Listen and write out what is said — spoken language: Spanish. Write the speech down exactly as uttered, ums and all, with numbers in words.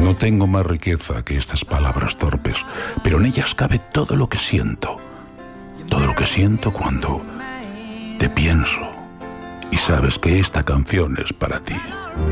No tengo más riqueza que estas palabras torpes, pero en ellas cabe todo lo que siento. Todo lo que siento cuando te pienso. Y sabes que esta canción es para ti.